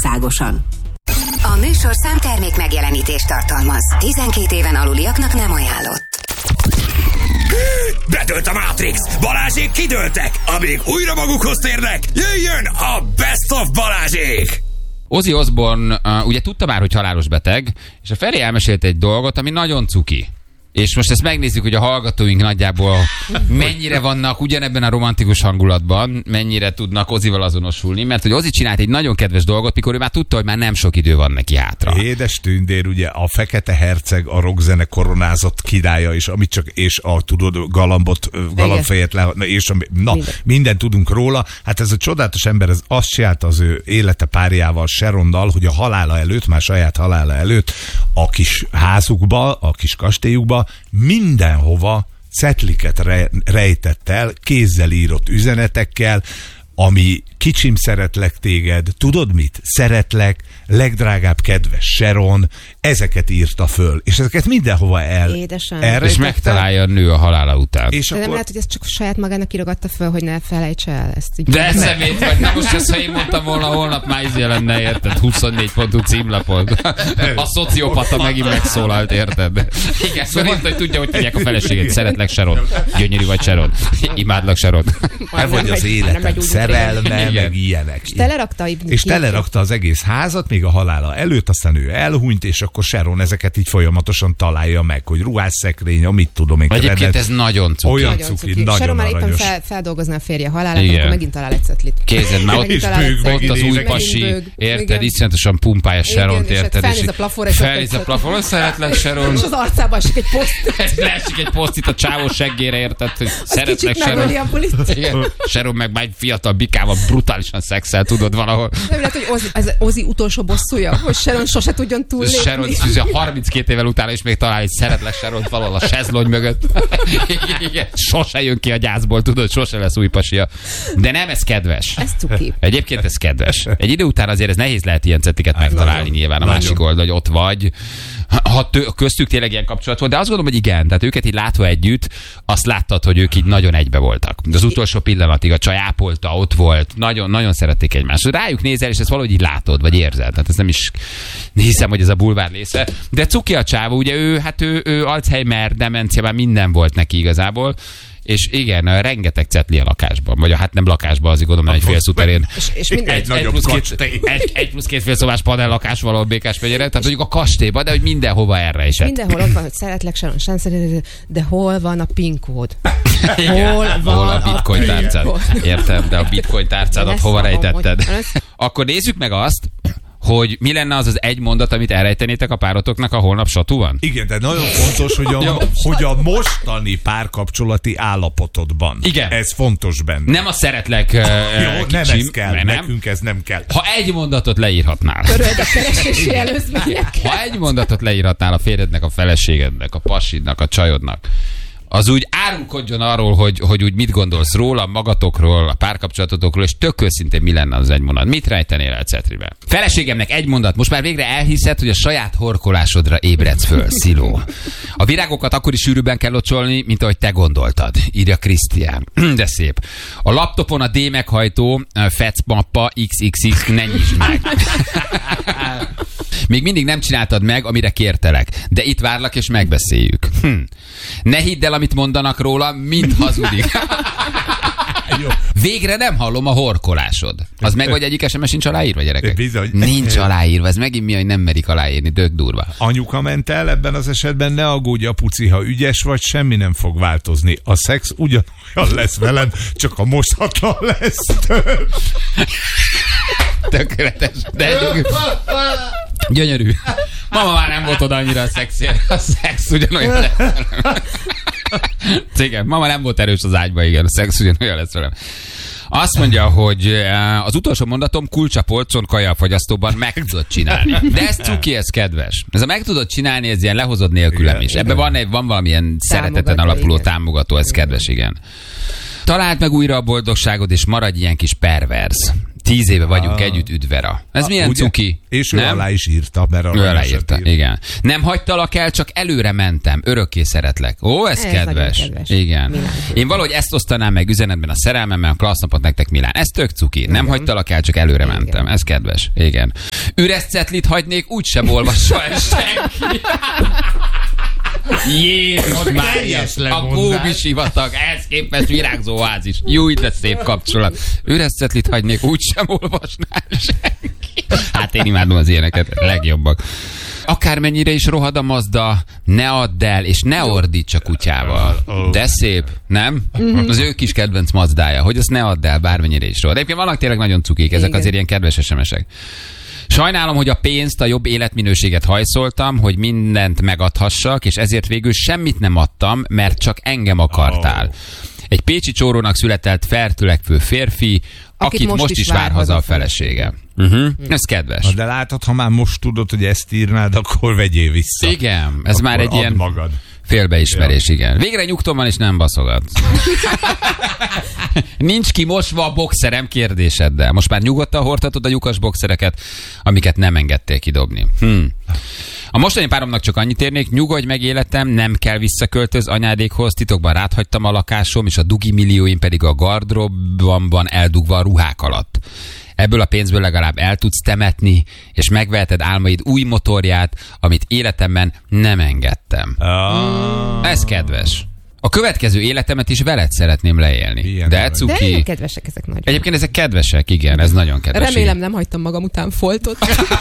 országosan. A műsorszám termék megjelenítést tartalmaz. 12 éven aluliaknak nem ajánlott. Bedőlt a Matrix! Balázsék kidőltek! Amíg újra magukhoz térnek, jöjjön a Best of Balázsék! Ozzy Osbourne ugye tudta már, hogy halálos beteg, és a Feri elmesélt egy dolgot, ami nagyon cuki. És most ezt megnézzük, hogy a hallgatóink nagyjából mennyire vannak ugyanebben a romantikus hangulatban, mennyire tudnak Ozzyval azonosulni, mert hogy Ozzy csinált egy nagyon kedves dolgot, mikor ő már tudta, hogy már nem sok idő van neki hátra. Édes tündér, ugye a Fekete Herceg, a rockzene koronázott királya, és amit csak, és a tudod, galambfejet és mindent tudunk róla. Hát ez a csodálatos ember, ez azt csinálta az ő élete párjával, Sharonnal, hogy a halála előtt, már saját halála előtt a kis házukba, a kis kastélyukba mindenhova cetliket rejtett el, kézzel írott üzenetekkel, ami kicsim, szeretlek téged, tudod mit? Szeretlek, legdrágább kedves Sharon, ezeket írta föl, és ezeket mindenhova és megtalálja a nő a halála után. És de akkor... nem lehet, hogy ezt csak saját magának írogatta föl, hogy ne felejtse el ezt. De szemét vagy, nem most ezt, ha én mondtam volna, holnap már lenne, érted? 24 pontú címlapod. A szociopata megint megszólalt, érted? Igen, szóval hogy tudja, hogy tudják a feleséget. Szeretlek, Sharon. Gyönyörű vagy, Sharon. Imádlak, Sharon. Te vagy az életem szerelme, meg ilyenek. És telerakta az egész házat, még a halála előtt, aztán ő elhunyt, és akkor Sharon ezeket így folyamatosan találja meg, hogy ruhásszekrény, amit tudom én. Egyébként ez nagyon cuki. Olyan cuki, nagyon Sharon már aranyos. éppen feldolgozná a férje halálát, akkor megint talál egy cetlit. Kézed, már ott az új pasi, érted, iszonyatosan pumpálja Sharont, érted? Felnéz a plafonra, felnéz a plafonra, szeretlek, Sharon. És az arcába esik egy poszt. Leesik egy poszt itt a csávó seggére, érted, hogy szeretlek, Sharon. Sharon meg már egy fiatal bikával brutálisan szexel, tudod, valahol. Nem lehet, hogy ez Ozzy utolsó bosszúja, hogy Sharon sose tudjon túllépni. Sharon 32 évvel utána is még talál egy szeretlek Sharon valahol a sezlony mögött. Sose jön ki a gyászból, tudod, sose lesz új pasia. De nem, ez kedves. Ez cuki. Egyébként ez kedves. Egy idő után azért ez nehéz lehet ilyen cettiket megtalálni nyilván a másik oldal, hogy ott vagy. Ha köztük tényleg ilyen kapcsolat volt, de azt gondolom, hogy igen, tehát őket így látva együtt, azt láttad, hogy ők így nagyon egybe voltak. De az utolsó pillanatig a csaj ápolta, ott volt, nagyon, nagyon szerették egymást. Rájuk nézel, és ezt valahogy így látod, vagy érzed. Tehát ez nem is hiszem, hogy ez a bulvár része. De cuki a csávó, ugye ő Alzheimer, demencia, már minden volt neki igazából. És igen, rengeteg cetli a lakásban. Vagy hát nem lakásban, azért gondolom, egy fél szuterén. És egy plusz két félszobás panel lakás valahol Békásmegyére. Tehát mondjuk a kastélyban, de hogy mindenhova erre is. Mindenhol ott van, hogy szeretlek, Sharon, de hol van a PIN kód? Hol a bitcoin tárcád? Értem, de a bitcoin tárcádat hova rejtetted? Akkor nézzük meg azt, hogy mi lenne az egy mondat, amit elrejtenétek a párotoknak a holnap satúban? Igen, de nagyon fontos, hogy a mostani párkapcsolati állapotodban. Igen. Ez fontos benne. Nem a szeretlek jó, kicsim, nem ez kell, nekünk ez nem kell. Ha egy mondatot leírhatnál. Töröld a keresési előzmények. Ha egy mondatot leírhatnál a férjednek, a feleségednek, a pasidnak, a csajodnak, az úgy árulkodjon arról, hogy úgy mit gondolsz róla, magatokról, a párkapcsolatotokról, és tök őszintén mi lenne az egy mondat. Mit rejtenél el cetribe? Feleségemnek egy mondat, most már végre elhiszed, hogy a saját horkolásodra ébredsz föl, Sziló. A virágokat akkor is sűrűbben kell locsolni, mint ahogy te gondoltad, írja Krisztián. De szép. A laptopon a D meghajtó, fecmappa, XXX, ne nyisd meg. Még mindig nem csináltad meg, amire kértelek, de itt várlak és megbeszéljük. Ne hidd el, amit mondanak róla, mind hazudik. Végre nem hallom a horkolásod. Az meg, hogy egyik SMS nincs aláírva, gyerekek? Bizony. Nincs aláírva, ez megint mi, hogy nem merik aláírni, dög durva. Anyuka ment el, ebben az esetben ne aggódj, apuci, ha ügyes vagy, semmi nem fog változni. A szex ugyanolyan lesz veled, csak a mosatlan lesz több. Tökéletes, de gyönyörű. Mama már nem volt oda annyira a szexért. A szex ugyanolyan lesz. Igen, mama nem volt erős az ágyba, igen, a szex ugyanolyan lesz velem. Azt mondja, hogy az utolsó mondatom, kulcs a polcon, kaja a fagyasztóban, meg tudod csinálni. De ez cuki, ez kedves. Ez a meg tudod csinálni, ez ilyen lehozod nélkülem is. Ebben van valamilyen szereteten alapuló támogató, ez kedves, igen. Találd meg újra a boldogságod, és maradj ilyen kis perverz. 10 éve vagyunk együtt, üdvera. Ez milyen ugye? cuki? És ő nem? alá is írta, mert Ő aláírta, igen. Nem hagytalak el, csak előre mentem. Örökké szeretlek. Ó, ez kedves. kedves. Igen. Milán. Én valahogy ezt osztanám meg üzenetben a szerelmemmel, a klassz napot nektek, Milán. Ez tök cuki. Nem hagytalak el, csak előre mentem. Ez kedves. Igen. Üres cetlit hagynék, úgysem olvassa el senki. Jézus Mária, a Góbi sivatag, ehhez képest virágzóház is. Jó, de szép kapcsolat. Üres cetlit hagynék, úgysem olvasná senki. Hát én imádom az ilyeneket, legjobbak. Akármennyire is rohad a Mazda, ne add el, és ne ordíts a kutyával. De szép, nem? Az ő kis kedvenc Mazdája, hogy azt ne add el, bármennyire is rohad. Egyébként vannak tényleg nagyon cukik, ezek Igen. azért ilyen kedves SMS-ek. Sajnálom, hogy a pénzt, a jobb életminőséget hajszoltam, hogy mindent megadhassak, és ezért végül semmit nem adtam, mert csak engem akartál. Egy pécsi csórónak született fertőlegfő férfi, akit most is vár haza a felesége. Ez kedves. De látod, ha már most tudod, hogy ezt írnád, akkor vegyél vissza. Igen, ez Akkor már egy add ilyen magad. félbeismerés, igen. Végre nyugtom van, és nem baszogat. Nincs kimosva a boxerem kérdéseddel. Most már nyugodtan hordhatod a lyukas boxereket, amiket nem engedtél kidobni. A mostani páromnak csak annyit érnék, nyugodj meg életem, nem kell visszaköltöz anyádékhoz, titokban ráthagytam a lakásom, és a dugi millióim pedig a gardróbban eldugva a ruhák alatt. Ebből a pénzből legalább el tudsz temetni, és megveheted álmaid új motorját, amit életemben nem engedtem. Ez kedves. A következő életemet is veled szeretném leélni. Ilyen de vagy. cuki. De kedvesek ezek nagyon. Egyébként ezek kedvesek, igen, ez nagyon kedves. Remélem nem hagytam magam után foltot.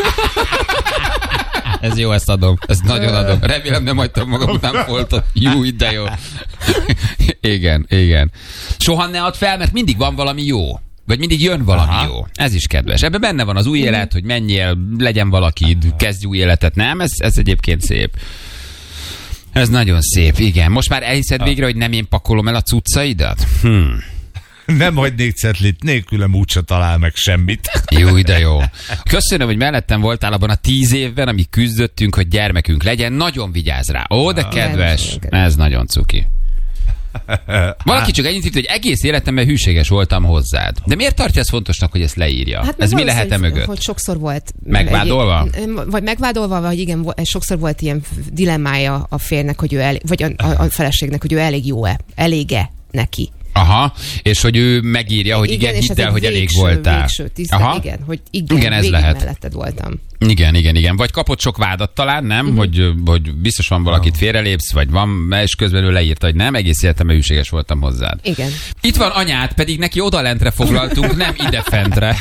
Ez jó, ezt adom. Ezt nagyon adom. Remélem nem hagytam magam után foltot. Jó, de jó. Igen, igen. Soha ne add fel, mert mindig van valami jó. Vagy mindig jön valami jó. Ez is kedves. Ebben benne van az új élet, hogy menjél, legyen valakid, kezdj új életet. Nem? Ez egyébként szép. Ez nagyon szép, igen. Most már elhiszed végre, hogy nem én pakolom el a cuccaidat? Nem hagynék cetlit, nélkülem úgyse talál meg semmit. Jó, de jó. Köszönöm, hogy mellettem voltál abban a 10 évben, amíg küzdöttünk, hogy gyermekünk legyen. Nagyon vigyázz rá. Ó, de kedves. Ez nagyon cuki. Valaki csak ennyit írt, hogy egész életemben hűséges voltam hozzád. De miért tartja ezt fontosnak, hogy ezt leírja? Hát ez mi lehet mögött? Hogy sokszor volt... Megvádolva? Vagy megvádolva, vagy igen, sokszor volt ilyen dilemmája a férnek, hogy ő vagy a feleségnek, hogy ő elég jó-e, elég-e neki. Aha, és hogy ő megírja, hogy igen, hidd el, hogy elég voltál. Végső tiszta, igen, hogy igen, ez lehet. Melletted voltam. Igen. Vagy kapott sok vádat talán, nem? Hogy biztos van valakit félrelépsz, vagy van, és közben ő leírta, hogy nem, egész életemben hűséges voltam hozzád. Igen. Itt van anyád, pedig neki odalentre foglaltunk, nem idefentre.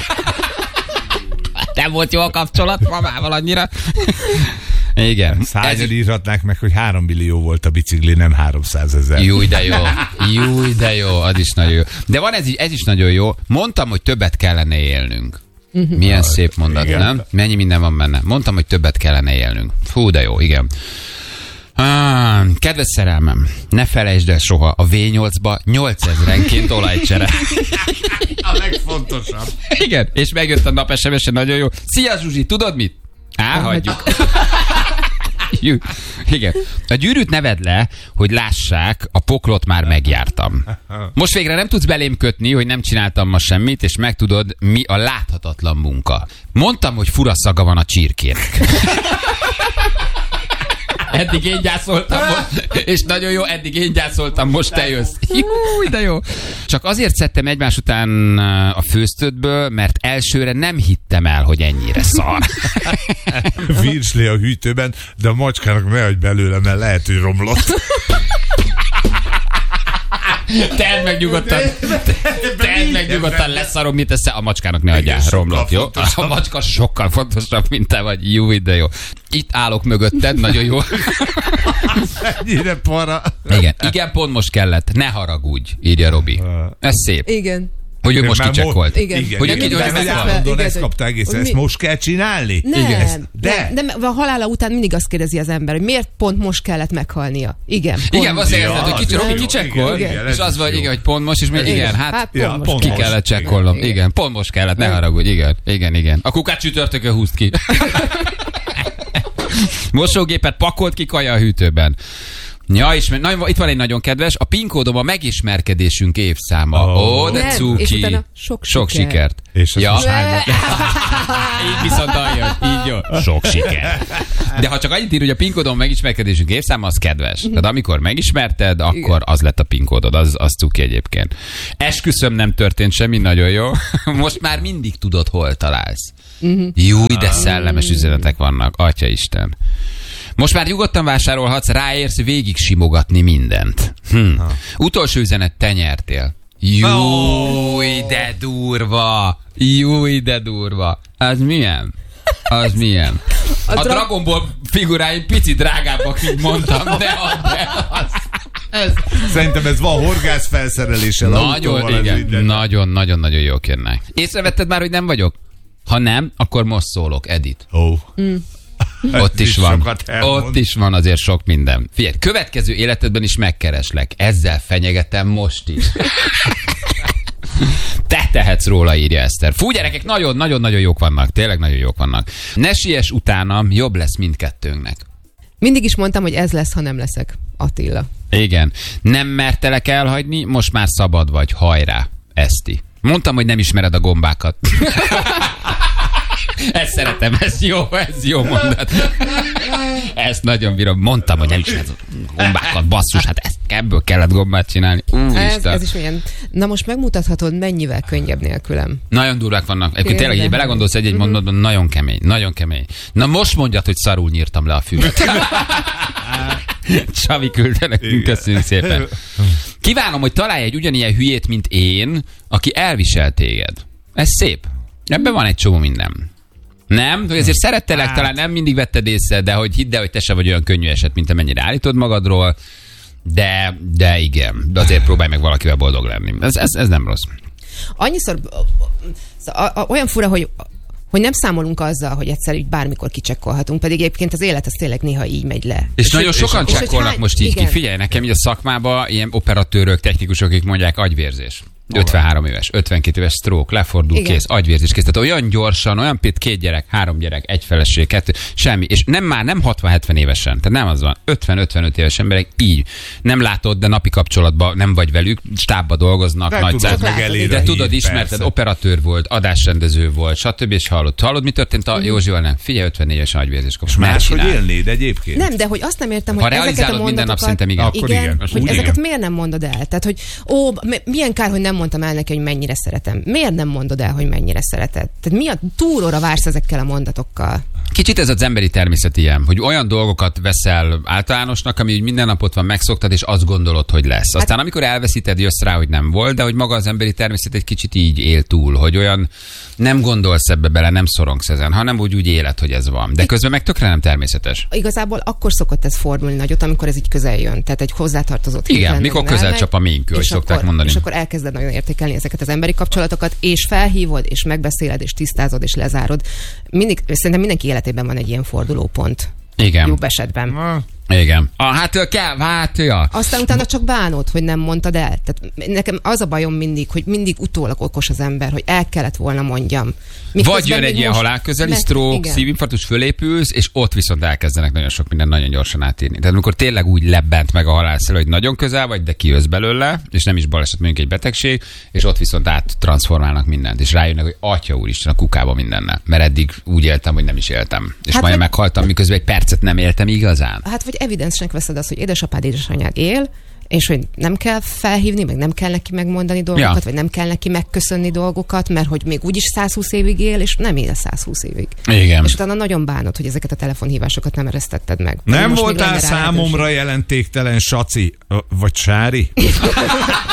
Nem volt jó a kapcsolat mamával annyira. Igen. Század írhatnák meg, hogy 3 millió volt a bicikli, nem 300 000. Jó, de jó. Jó, de jó. Az is nagyon jó. De van ez is nagyon jó. Mondtam, hogy többet kellene élnünk. Milyen szép mondat, igen. Nem? Mennyi minden van benne. Mondtam, hogy többet kellene élnünk. Fú, de jó, igen. Kedves szerelmem, ne felejtsd el soha a V8-ba 8000-enként olajcsere. A legfontosabb. Igen, és megjött a nap SMS-e, nagyon jó. Szia Zsuzsi, tudod mit? Hagyjuk. Igen. A gyűrűt ne vedd le, hogy lássák, a poklot már megjártam. Most végre nem tudsz belém kötni, hogy nem csináltam ma semmit, és megtudod, mi a láthatatlan munka. Mondtam, hogy fura szaga van a csirkének. Eddig én gyászoltam most, és nagyon jó, eddig én gyászoltam, most te jössz. Jó, de jó. Csak azért szedtem egymás után a főztődből, mert elsőre nem hittem el, hogy ennyire szar. Virsli a hűtőben, de a macskának ne hagyj belőle, mert lehet, hogy romlott. Tedd meg nyugodtan, leszarom, mit tesz, a macskának ne adjál, romlott, jó? A macska sokkal fontosabb, mint te vagy, jó, de jó. Itt állok mögötted, nagyon jó. Ennyire para. Igen, pont most kellett, ne haragudj, írja Robi. Ez szép. Igen. Hogy ő most kicsekkolt. Igen. Hogy ő állandóan ezt kapta egész. Ezt most kell csinálni? Nem. De a halála után mindig azt kérdezi az ember, hogy miért pont most kellett meghalnia. Igen. Igen, azt érezted, hogy Robi kicsekkol, és az vagy, igen, hogy pont most, és még igen, hát ki kellett csekkolnom. Igen, pont most kellett, ne haragudj, igen. A kukát csütörtökön húzd ki. Mosógépet pakolt ki, kaja a hűtőben. Ja, és itt van egy nagyon kedves, a PIN kódom a megismerkedésünk évszáma. Ó, de cuki. És utána sok sikert. És ja. Így viszont aljön. Így jó. Sok siker. De ha csak annyit ír, hogy a PIN kódom megismerkedésünk évszáma, az kedves. Tehát amikor megismerted, akkor az lett a PIN kódod. Az cuki egyébként. Esküszöm, nem történt semmi, nagyon jó. Most már mindig tudod, hol találsz. Jó, de szellemes üzenetek vannak. Atyaisten. Most már nyugodtan vásárolhatsz, ráérsz végig simogatni mindent. Utolsó üzenet, te nyertél. Jó, de durva. Jó, de durva. Az milyen? Az milyen? A Dragon Ball figuráim pici drágábbak, mint mondtam, de Szerintem ez van horgász felszereléssel. Nagyon-nagyon jók jönnek. Észrevetted már, hogy nem vagyok? Ha nem, akkor most szólok, Edith. Ott is van azért sok minden. Figyelj, következő életedben is megkereslek. Ezzel fenyegetem most is. Te tehetsz róla, írja Eszter. Fú, gyerekek, nagyon-nagyon jók vannak. Tényleg nagyon jók vannak. Ne siess utánam, jobb lesz mindkettőnknek. Mindig is mondtam, hogy ez lesz, ha nem leszek. Attila. Igen. Nem mertelek elhagyni, most már szabad vagy. Hajrá, Eszti. Mondtam, hogy nem ismered a gombákat. Ezt szeretem, ez jó mondat. Ezt nagyon bírom. Mondtam, hogy nem ismered a gombákat, basszus, hát ebből kellett gombát csinálni. Ez is milyen. Na most megmutathatod, mennyivel könnyebb nélkülem. Nagyon durvák vannak. Egyébként tényleg, hogy belegondolsz egy mondatban, nagyon kemény. Na most mondjad, hogy szarul nyírtam le a füvet. Csavi küldte nekünk, köszönjük szépen. Kívánom, hogy találj egy ugyanilyen hülyét, mint én, aki elvisel téged. Ez szép. Ebben van egy csomó minden. Nem? Hogy azért szerettelek, talán nem mindig vetted észre, de hogy hidd el, hogy te se vagy olyan könnyű eset, mint amennyire állítod magadról, de igen. De azért próbálj meg valakivel boldog lenni. Ez nem rossz. Annyiszor olyan fura, hogy nem számolunk azzal, hogy egyszer így bármikor kicsekkolhatunk, pedig egyébként az élet az tényleg néha így megy le. És nagyon sokan csekkolnak most így ki. Figyelj, nekem így a szakmában ilyen operatőrök, technikusok, akik mondják agyvérzés. 53 éves, 52 éves stroke, lefordul, igen. Kész, agyvérzés kész. Tehát olyan gyorsan, olyan 2 gyerek, 3 gyerek, 1 feleség, 2, semmi. És nem 60-70 évesen. Tehát nem az van. 50-55 éves emberek így. Nem látod, de napi kapcsolatban nem vagy velük, stábba dolgoznak, de tudod, ismerted, operatőr volt, adásrendező volt, stb. És hallod, mi történt a Józsival? Nem. Figyelj, 54 évesen agyvérzés kapcsolat. Máshogy élnéd egyébként? Nem, de hogy azt nem értem, hogy ha realizálod minden nap, szerintem igen. Hogy ezeket miért nem mondod el? Tehát, hogy milyen kár, hogy nem mondtam el neki, hogy mennyire szeretem. Miért nem mondod el, hogy mennyire szereted? Tehát mi a túlóra vársz ezekkel a mondatokkal? Kicsit ez az emberi természet ilyen, hogy olyan dolgokat veszel általánosnak, ami úgy minden napot van, megszoktad, és azt gondolod, hogy lesz. Aztán amikor elveszíted, jössz rá, hogy nem volt, de hogy maga az emberi természet egy kicsit így él túl, hogy olyan nem gondolsz ebbe bele, nem szorongsz ezen, hanem úgy éled, hogy ez van. De közben meg tökre nem természetes. Igazából akkor szokott ez fordulni nagyot, amikor ez így közel jön. Tehát egy hozzátartozott. Igen, mikor közel csap a ménkő, hogy szokták mondani. És akkor elkezded nagyon értékelni ezeket az emberi kapcsolatokat, és felhívod, és megbeszéled, és tisztázod, és lezárod. Szerintem mindenki életében van egy ilyen fordulópont. Igen. Jobb esetben. Igen. Ja. Aztán utána csak bánod, hogy nem mondtad el. Tehát nekem az a bajom mindig, hogy mindig utólag okos az ember, hogy el kellett volna mondjam. Vagy jön egy ilyen halálközeli stroke, szívinfarktus, fölépülsz, és ott viszont elkezdenek nagyon sok minden nagyon gyorsan átírni. Tehát amikor tényleg úgy lebbent meg a halálszel, hogy nagyon közel vagy, de kijössz belőle, és nem is baleset, mondjuk egy betegség, és ott viszont áttranszformálnak mindent, és rájönnek, hogy atya úristen, a kukába mindennel. Mert eddig úgy éltem, hogy nem is éltem. És majd meghaltam, miközben egy percet nem éltem igazán. Hát vagy evidensnek veszed azt, hogy édesapád, édesanyád él, és hogy nem kell felhívni, meg nem kell neki megmondani dolgokat, vagy nem kell neki megköszönni dolgokat, mert hogy még úgyis 120 évig él, és nem él 120 évig. Igen. És utána nagyon bánod, hogy ezeket a telefonhívásokat nem eresztetted meg. Nem voltál számomra jelentéktelen, Saci, vagy Sári?